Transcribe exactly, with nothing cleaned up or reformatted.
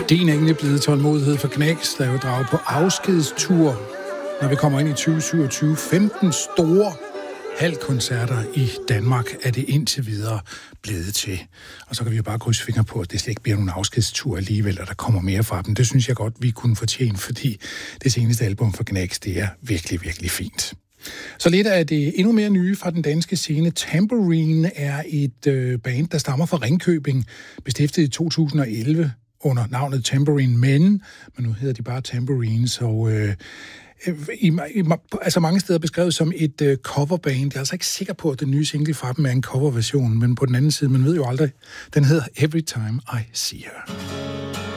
Din egentlig blevet tålmodighed for Knæks, der er jo draget på afskedstur, når vi kommer ind i tyve syvogtyve. femten store halvkoncerter i Danmark er det indtil videre blevet til. Og så kan vi jo bare krydse fingre på, at det slet ikke bliver nogen afskedstur alligevel, og der kommer mere fra dem. Det synes jeg godt, vi kunne fortjene, fordi det seneste album for Knæks, det er virkelig, virkelig fint. Så lidt af det endnu mere nye fra den danske scene. Tambourine er et øh, band, der stammer fra Ringkøbing, bestiftet i to tusind og elleve under navnet Tambourine Men, men nu hedder de bare Tambourines, og øh, i, i, altså mange steder beskrevet som et øh, coverband. Jeg er altså ikke sikker på, at den nye single fra dem er en coverversion, men på den anden side, man ved jo aldrig, den hedder Every Time I See Her.